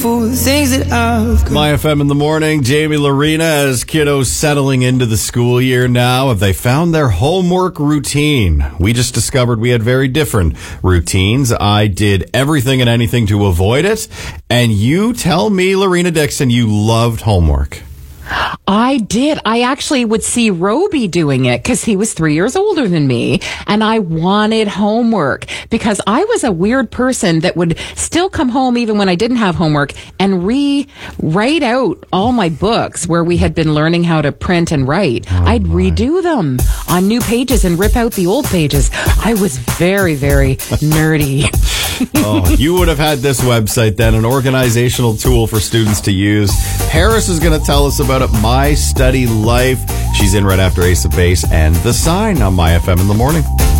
for the things that I've My FM in the morning, Jamie Lorena, as kiddos settling into the school year now, have they found their homework routine? We just discovered we had very different routines. I did everything and anything to avoid it. And you tell me, Lorena Dixon, you loved homework. I did. I actually would see Roby doing it because he was 3 years older than me, and I wanted homework because I was a weird person that would still come home even when I didn't have homework and rewrite out all my books where we had been learning how to print and write. I'd redo them on new pages and rip out the old pages. I was very, very nerdy. Oh, you would have had this website then, an organizational tool for students to use. Paris is going to tell us about it, My Study Life. She's in right after Ace of Base and The Sign on My FM in the morning.